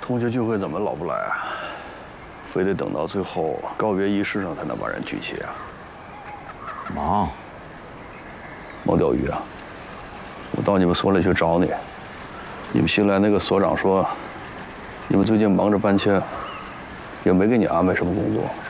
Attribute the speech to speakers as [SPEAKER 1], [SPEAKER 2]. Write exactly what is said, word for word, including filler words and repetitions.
[SPEAKER 1] 同学聚会怎么老不来啊？非得等到最后告别仪式上才能把人聚齐啊？
[SPEAKER 2] 忙，
[SPEAKER 1] 忙钓鱼啊！我到你们所里去找你，你们新来那个所长说，你们最近忙着搬迁，也没给你安排什么工作。